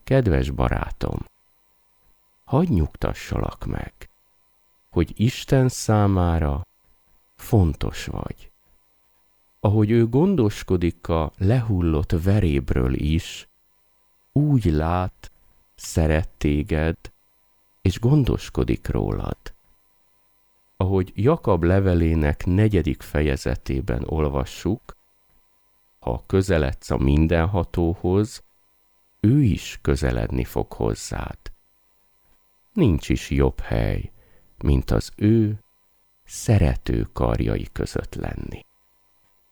Kedves barátom, hadd nyugtassalak meg, hogy Isten számára fontos vagy. Ahogy ő gondoskodik a lehullott verébről is, úgy lát, szeret téged, és gondoskodik rólad. Ahogy Jakab levelének 4. fejezetében olvassuk, ha közeledsz a Mindenhatóhoz, ő is közeledni fog hozzád. Nincs is jobb hely, mint az ő szerető karjai között lenni.